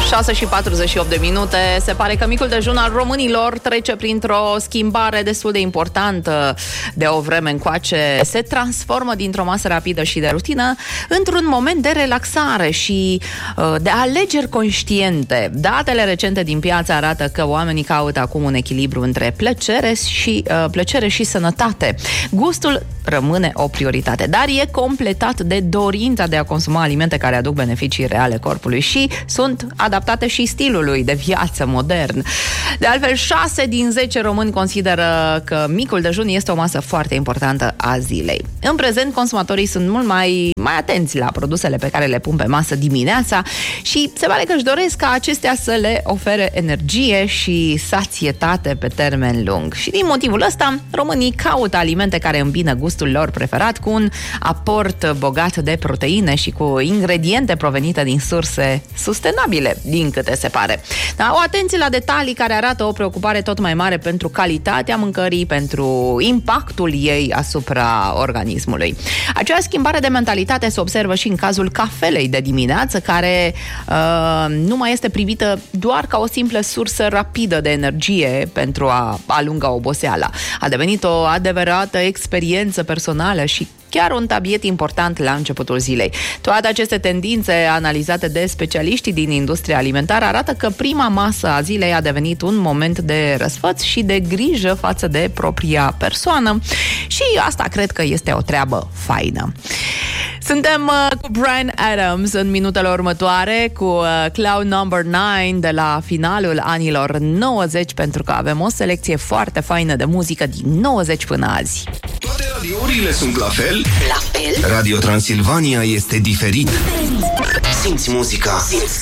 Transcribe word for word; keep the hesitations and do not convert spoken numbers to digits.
șase și patruzeci și opt de minute. Se pare că micul dejun al românilor trece printr-o schimbare destul de importantă de o vreme încoace. Se transformă dintr-o masă rapidă și de rutină într-un moment de relaxare și de alegeri conștiente. Datele recente din piață arată că oamenii caută acum un echilibru între plăcere și, uh, plăcere și sănătate. Gustul rămâne o prioritate, dar e completat de dorința de a consuma alimente care aduc beneficii reale corpului și sunt adaptate și stilului de viață modern. De altfel, șase din zece români consideră că micul dejun este o masă foarte importantă a zilei. În prezent, consumatorii sunt mult mai, mai atenți la produsele pe care le pun pe masă dimineața și se pare că își doresc ca acestea să le ofere energie și sațietate pe termen lung. Și din motivul ăsta, românii caută alimente care îmbină gustul lor preferat cu un aport bogat de proteine și cu ingrediente provenite din surse sustenabile, din câte se pare. Da, o atenție la detalii care arată o preocupare tot mai mare pentru calitatea mâncării, pentru impactul ei asupra organismului. Această schimbare de mentalitate se observă și în cazul cafelei de dimineață, care uh, nu mai este privită doar ca o simplă sursă rapidă de energie pentru a alunga oboseala. A devenit o adevărată experiență personală și chiar un tabiet important la începutul zilei. Toate aceste tendințe analizate de specialiștii din industria alimentară arată că prima masă a zilei a devenit un moment de răsfăț și de grijă față de propria persoană și asta cred că este o treabă faină. Suntem uh, cu Bryan Adams în minutele următoare cu uh, Cloud Number nouă de la finalul anilor nouăzeci, pentru că avem o selecție foarte faină de muzică din nouăzeci până azi. Toate radiourile sunt la fel? La fel? Radio Transilvania este diferit. Simți muzica. Simți